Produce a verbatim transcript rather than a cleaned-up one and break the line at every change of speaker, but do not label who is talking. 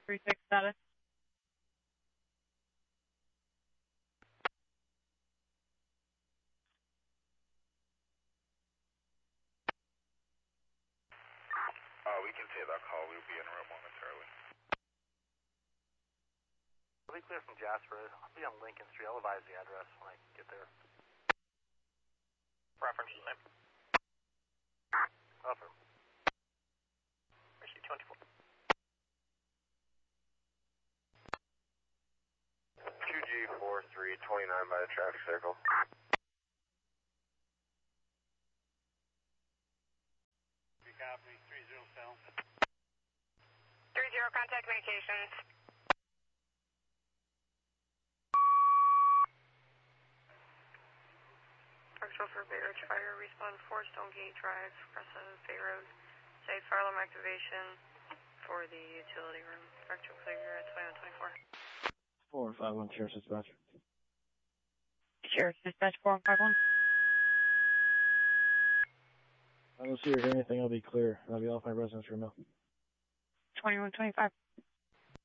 three six status.
Uh, we can take that call. We'll be en route momentarily.
I'll be clear from Jasper. I'll be on Lincoln Street. I'll advise the address when I get there.
Reference is name.
Offer.
Mercy twenty-four.
two G four three twenty-nine by the traffic circle.
Copy, three zero cell.
three zero, contact communications. Foxtrot for Bay Ridge Fire, respawn four Stonegate Drive, Cressa Bay Road. Say fire alarm activation for the utility room. Director clear at twenty-one twenty-four.
four five one, Sheriff's Dispatch.
Sheriff's Dispatch four one five one.
I don't see or hear anything. I'll be clear. I'll be off my residence room now.
twenty-one twenty-five.